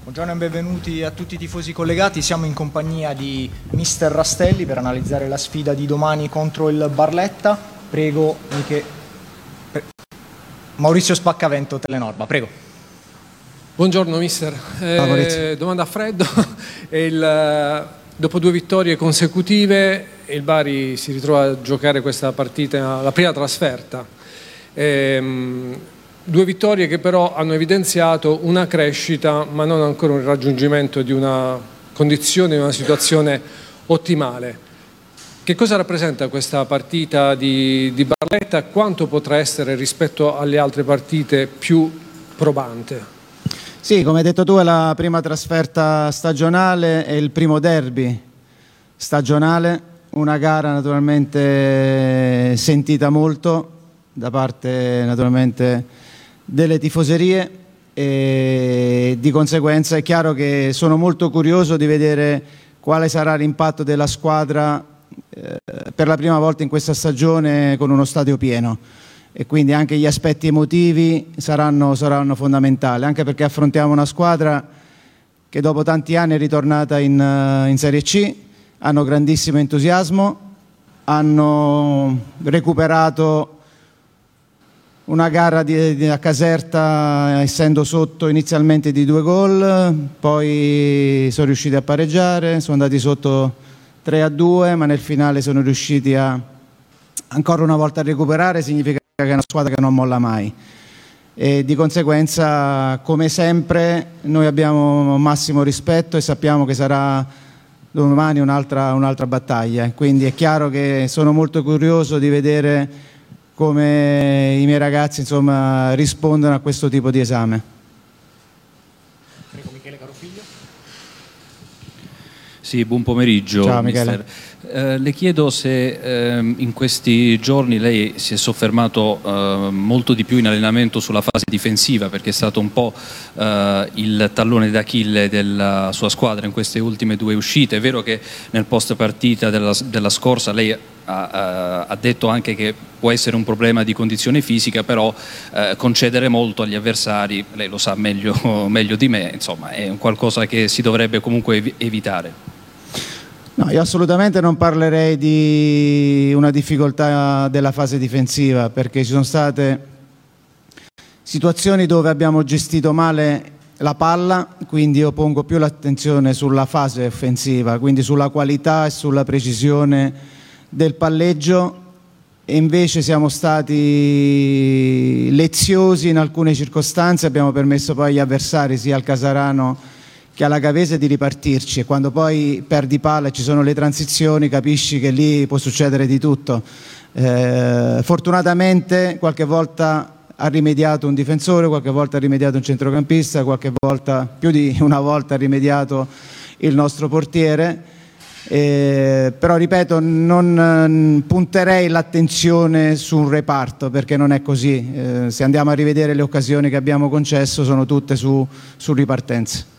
Buongiorno e benvenuti a tutti i tifosi collegati. Siamo in compagnia di Mister Rastelli per analizzare la sfida di domani contro il Barletta. Prego, Maurizio Spaccavento, Telenorba, prego. Buongiorno Mister. Domanda a freddo. Dopo 2 vittorie consecutive il Bari si ritrova a giocare questa partita, la prima trasferta. 2 vittorie che però hanno evidenziato una crescita ma non ancora un raggiungimento di una condizione, di una situazione ottimale. Che cosa rappresenta questa partita di Barletta? Quanto potrà essere rispetto alle altre partite più probante? Sì, come hai detto tu, è la prima trasferta stagionale, è il primo derby stagionale, una gara naturalmente sentita molto da parte naturalmente delle tifoserie e di conseguenza è chiaro che sono molto curioso di vedere quale sarà l'impatto della squadra per la prima volta in questa stagione con uno stadio pieno, e quindi anche gli aspetti emotivi saranno fondamentali, anche perché affrontiamo una squadra che dopo tanti anni è ritornata in Serie C, hanno grandissimo entusiasmo, hanno recuperato una gara a Caserta essendo sotto inizialmente di 2 gol, poi sono riusciti a pareggiare, sono andati sotto 3-2, ma nel finale sono riusciti ancora una volta a recuperare. Significa che è una squadra che non molla mai e di conseguenza, come sempre, noi abbiamo massimo rispetto e sappiamo che sarà domani un'altra battaglia, quindi è chiaro che sono molto curioso di vedere come i miei ragazzi rispondono a questo tipo di esame. Prego, Michele Carofiglio. Sì, buon pomeriggio. Ciao Michele. Le chiedo se in questi giorni lei si è soffermato molto di più in allenamento sulla fase difensiva, perché è stato un po' il tallone d'Achille della sua squadra in queste ultime 2 uscite. È vero che nel post partita della scorsa lei ha detto anche che può essere un problema di condizione fisica, però concedere molto agli avversari, lei lo sa meglio di me, insomma è un qualcosa che si dovrebbe comunque evitare. No, io assolutamente non parlerei di una difficoltà della fase difensiva, perché ci sono state situazioni dove abbiamo gestito male la palla, quindi io pongo più l'attenzione sulla fase offensiva, quindi sulla qualità e sulla precisione del palleggio, e invece siamo stati leziosi in alcune circostanze, abbiamo permesso poi agli avversari, sia al Casarano che alla Gavese, di ripartirci, e quando poi perdi palla e ci sono le transizioni capisci che lì può succedere di tutto. Fortunatamente qualche volta ha rimediato un difensore, qualche volta ha rimediato un centrocampista, qualche volta, più di una volta, ha rimediato il nostro portiere, però ripeto, non punterei l'attenzione su un reparto, perché non è così. Se andiamo a rivedere le occasioni che abbiamo concesso sono tutte su ripartenze.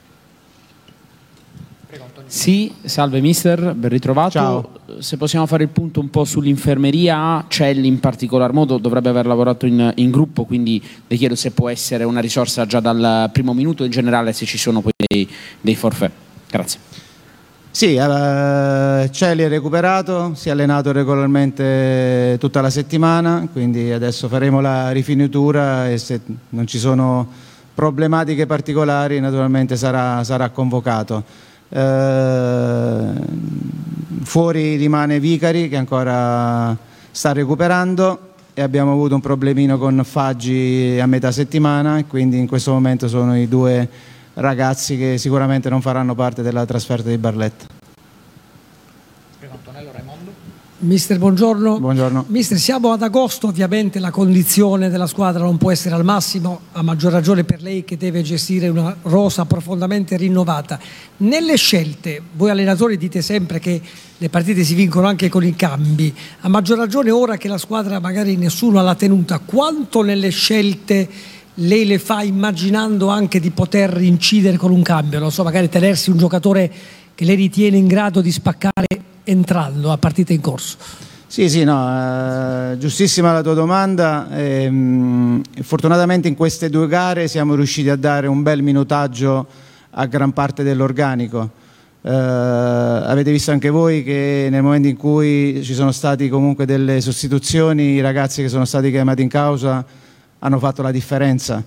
Sì, salve mister, ben ritrovato. Ciao. Se possiamo fare il punto un po' sull'infermeria, Celli in particolar modo dovrebbe aver lavorato in gruppo, quindi le chiedo se può essere una risorsa già dal primo minuto, in generale se ci sono poi dei forfait. Grazie. Sì, Celli è recuperato, si è allenato regolarmente tutta la settimana, quindi adesso faremo la rifinitura e se non ci sono problematiche particolari naturalmente sarà convocato. Fuori rimane Vicari, che ancora sta recuperando, e abbiamo avuto un problemino con Faggi a metà settimana, e quindi in questo momento sono i 2 ragazzi che sicuramente non faranno parte della trasferta di Barletta. Prego, Antonello Raimondo. Mister, buongiorno. Buongiorno. Mister, siamo ad agosto, ovviamente la condizione della squadra non può essere al massimo, a maggior ragione per lei che deve gestire una rosa profondamente rinnovata. Nelle scelte, voi allenatori dite sempre che le partite si vincono anche con i cambi, a maggior ragione ora che la squadra magari nessuno ha la tenuta, quanto nelle scelte lei le fa immaginando anche di poter incidere con un cambio, non so, magari tenersi un giocatore che lei ritiene in grado di spaccare entrando a partita in corso? Sì, no, giustissima la tua domanda. Fortunatamente in queste 2 gare siamo riusciti a dare un bel minutaggio a gran parte dell'organico. Avete visto anche voi che nel momento in cui ci sono stati comunque delle sostituzioni, i ragazzi che sono stati chiamati in causa hanno fatto la differenza.